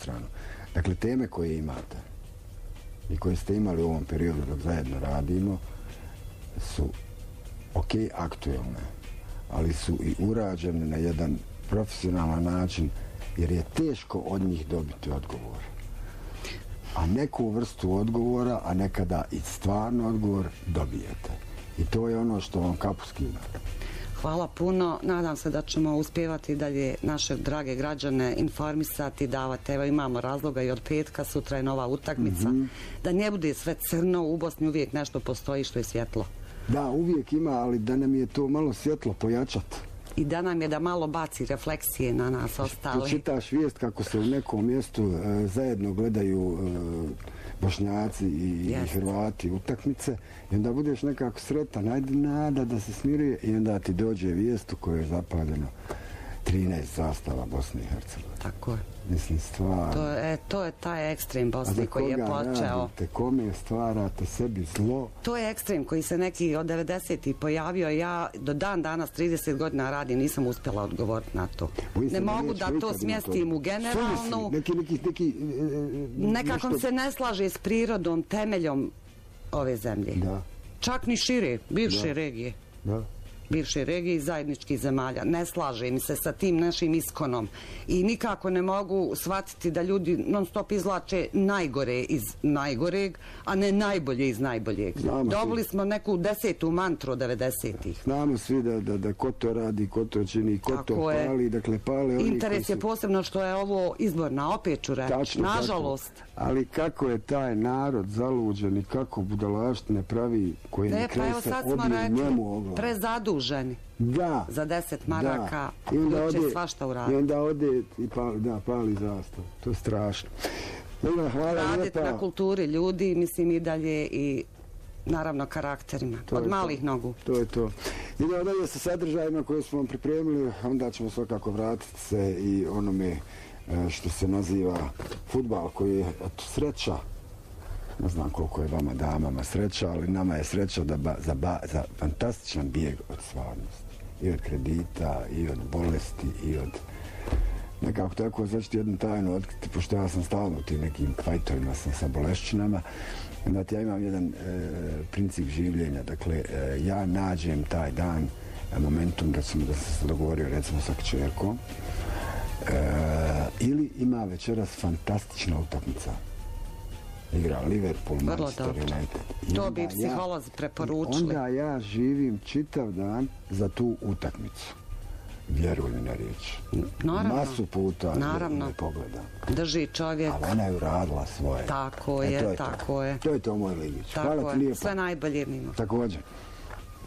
stranu. Dakle, teme koje imate i koje ste imali u ovom periodu dok zajedno radimo su aktuelne, ali su i urađene na jedan profesionalan način, jer je teško od njih dobiti odgovor. A neku vrstu odgovora, a nekada i stvarno odgovor dobijete. I to je ono što vam kapu skida. Hvala puno. Nadam se da ćemo uspjevati dalje naše drage građane informisati, davati. Evo, imamo razloga i od petka, sutra je nova utakmica. Da ne bude sve crno, u Bosni uvijek nešto postoji što je svjetlo. Da, uvijek ima, ali da nam je to malo svjetlo pojačati. I da nam je da malo baci refleksije na nas ostali. Pročitaš vijest kako se u nekom mjestu zajedno gledaju Bošnjaci i Hrvati utakmice i onda budeš nekako sretan, ajde nada da se smiruje i onda ti dođe vijest u kojoj je zapaljeno 13 zastava Bosne i Hercegovine. Tako je. Mislim, stvarno. To je taj ekstrem Bosni koji je počeo. Radite, kome stvarate sebi zlo? To je ekstrem koji se neki od 90-ih pojavio. Ja do dan danas 30 godina radim, nisam uspjela odgovoriti na to. Ne mogu da to smjestim u generalnu. Nekako se ne slaže s prirodom, temeljom ove zemlje. Čak ni šire, bivše regije. Bivše regije i zajedničkih zemalja. Ne slaže mi se sa tim našim iskonom i nikako ne mogu shvatiti da ljudi non stop izvlače najgore iz najgoreg, a ne najbolje iz najboljeg. Dobili smo neku 10. mantru od 90-ih. Znamo svi da ko to radi, ko to čini, ko to pali, dakle pale oni. Interes je posebno što je ovo izborna, opet ću reći, nažalost. Ali kako je taj narod zaluđen i kako budalaštine pravi koje ne krese obije njemu oglas. Prezaduženi. Da. Za 10 maraka uče svašta uraditi. I onda ode i pali zastav. To je strašno. Raditi na kulturi ljudi, mislim i dalje i naravno karakterima. Od malih nogu. To je to. Idemo dalje sa sadržajima koje smo vam pripremili, onda ćemo svakako vratiti se i onome što se naziva fudbal, koji je sreća. Ne znam koliko je vama damama sreća, ali nama je sreća za fantastičan bijeg od stvarnosti. I od kredita, i od bolesti, i od... Nekako tako, sad ću ti jednu tajnu otkriti, pošto ja sam stalno u tim nekim fajtovima sa bolešćinama. Onda ja imam jedan princip življenja. Dakle, ja nađem taj dan, momentum da sam se dogovorio recimo sa kćerkom, ili ima večeras fantastična utakmica. Igra Liverpool, Manchester United. To bi psiholozi preporučili. Onda ja živim čitav dan za tu utakmicu. Vjeruj mi na riječ. Masu puta ne pogledam. Drži čovjek. Ali ona je uradila svoje. Tako je, tako je. To je to moj Ligić. Hvala ti lijepo. Sve najbolje mimo. Također.